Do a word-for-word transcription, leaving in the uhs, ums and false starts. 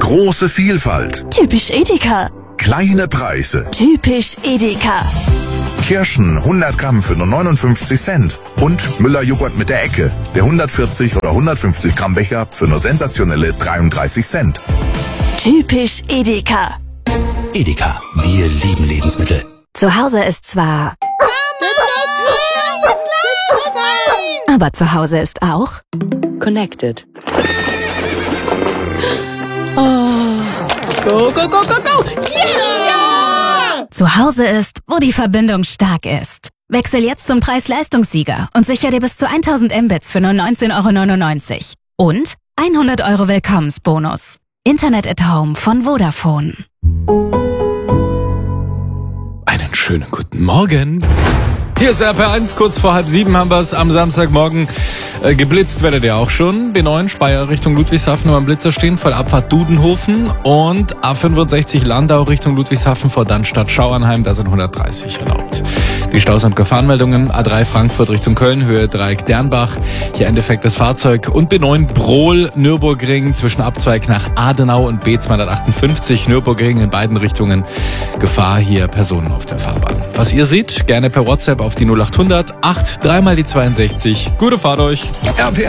Große Vielfalt. Typisch Edeka. Kleine Preise. Typisch Edeka. Kirschen hundert Gramm für nur neunundfünfzig Cent. Und Müller-Joghurt mit der Ecke. Der hundertvierzig oder hundertfünfzig Gramm Becher für nur sensationelle dreiunddreißig Cent. Typisch Edeka. Edeka, wir lieben Lebensmittel. Zu Hause ist zwar... Aber zu Hause ist auch... Connected. Oh. Go, go, go, go, go! Yeah! Zu Hause ist, wo die Verbindung stark ist. Wechsel jetzt zum Preis-Leistungssieger und sicher dir bis zu tausend Mbits für nur neunzehn Euro neunundneunzig. Und hundert Euro Willkommensbonus. Internet at Home von Vodafone. Einen schönen guten Morgen. Hier ist R P eins, kurz vor halb sieben haben wir es am Samstagmorgen äh, geblitzt, werdet ihr auch schon. B neun Speyer Richtung Ludwigshafen über dem Blitzer stehen, vor der Abfahrt Dudenhofen und A fünfundsechzig Landau Richtung Ludwigshafen vor Dannstatt Schauernheim, da sind hundertdreißig erlaubt. Die Staus- und Gefahrenmeldungen, A drei Frankfurt Richtung Köln, Höhe Dreieck Dernbach, hier ein defektes Fahrzeug und B neun Brohl Nürburgring zwischen Abzweig nach Adenau und B zweihundertachtundfünfzig Nürburgring in beiden Richtungen. Gefahr hier Personen auf der Fahrbahn. Was ihr seht, gerne per WhatsApp auf die null acht hundert acht, dreimal die zweiundsechzig. Gute Fahrt euch. R P